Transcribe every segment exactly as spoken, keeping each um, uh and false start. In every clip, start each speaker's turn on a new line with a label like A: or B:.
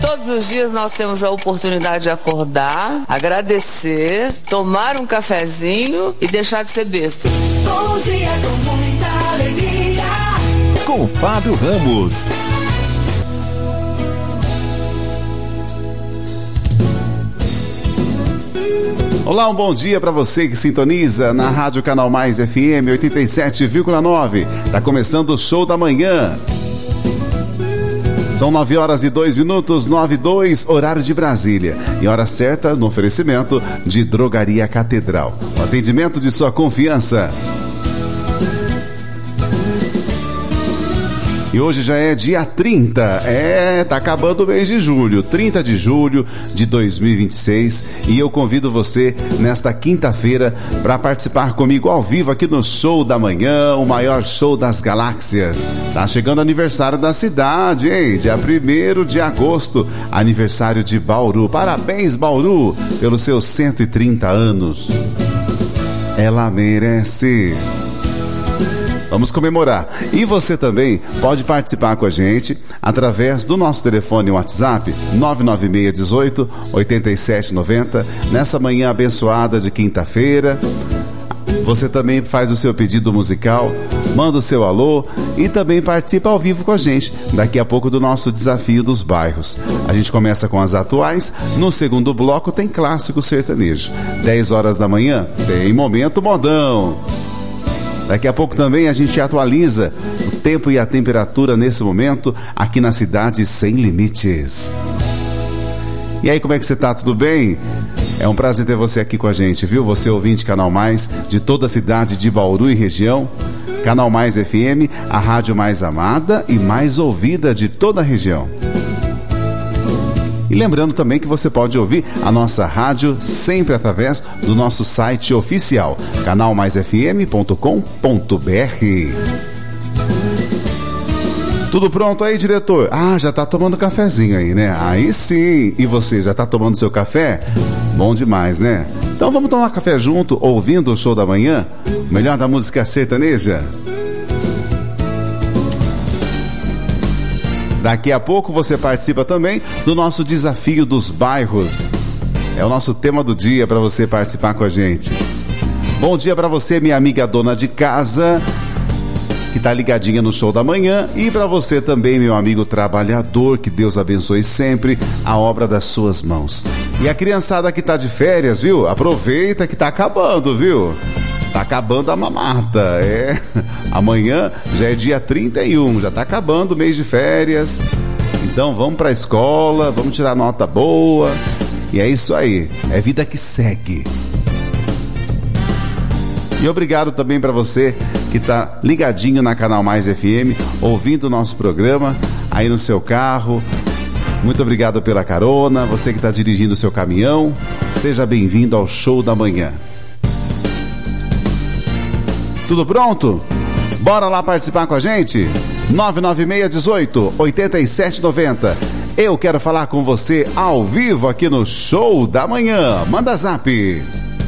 A: Todos os dias nós temos a oportunidade de acordar, agradecer, tomar um cafezinho e deixar de ser besta.
B: Bom dia com muita alegria.
C: Com Fábio Ramos.
D: Olá, um bom dia para você que sintoniza na Rádio Canal Mais F M oitenta e sete vírgula nove. Tá começando o Show da Manhã. São nove horas e dois minutos, nove e dois, horário de Brasília. E hora certa no oferecimento de Drogaria Catedral. O atendimento de sua confiança. E hoje já é dia trinta, é, tá acabando o mês de julho, trinta de julho de dois mil e vinte e seis, e eu convido você nesta quinta-feira para participar comigo ao vivo aqui no Show da Manhã, o maior show das galáxias. Tá chegando o aniversário da cidade, hein? Dia primeiro de agosto, aniversário de Bauru. Parabéns, Bauru, pelos seus cento e trinta anos. Ela merece. Vamos comemorar. E você também pode participar com a gente através do nosso telefone WhatsApp nove nove seis um oito, oito sete nove zero. Nessa manhã abençoada de quinta-feira, você também faz o seu pedido musical, manda o seu alô e também participa ao vivo com a gente. Daqui a pouco do nosso desafio dos bairros. A gente começa com as atuais. No segundo bloco tem clássico sertanejo. dez horas da manhã tem Momento Modão. Daqui a pouco também a gente atualiza o tempo e a temperatura nesse momento aqui na cidade Sem Limites. E aí, como é que você tá? Tudo bem? É um prazer ter você aqui com a gente, viu? Você ouvinte Canal Mais de toda a cidade de Bauru e região. Canal Mais F M, a rádio mais amada e mais ouvida de toda a região. E lembrando também que você pode ouvir a nossa rádio sempre através do nosso site oficial, canal mais f m ponto com ponto b r. Tudo pronto aí, diretor? Ah, já tá tomando cafezinho aí, né? Aí sim! E você, já tá tomando seu café? Bom demais, né? Então vamos tomar café junto, ouvindo o Show da Manhã? O melhor da música sertaneja? Daqui a pouco você participa também do nosso desafio dos bairros. É o nosso tema do dia para você participar com a gente. Bom dia para você, minha amiga dona de casa, que tá ligadinha no Show da Manhã, e para você também, meu amigo trabalhador, que Deus abençoe sempre a obra das suas mãos. E a criançada que tá de férias, viu? Aproveita que tá acabando, viu? Tá acabando a mamata, é. Amanhã já é dia trinta e um, já tá acabando o mês de férias. Então vamos pra escola, vamos tirar nota boa. E é isso aí, é vida que segue. E obrigado também pra você que tá ligadinho na Canal Mais F M, ouvindo o nosso programa aí no seu carro. Muito obrigado pela carona, você que tá dirigindo o seu caminhão. Seja bem-vindo ao Show da Manhã. Tudo pronto? Bora lá participar com a gente? nove nove seis um oito, oito sete nove zero. Eu quero falar com você ao vivo aqui no Show da Manhã. Manda zap.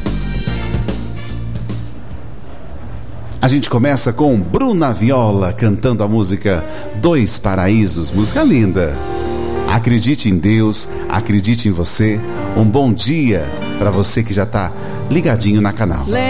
D: A gente começa com Bruna Viola cantando a música Dois Paraísos. Música linda. Acredite em Deus, acredite em você. Um bom dia para você que já tá ligadinho na canal.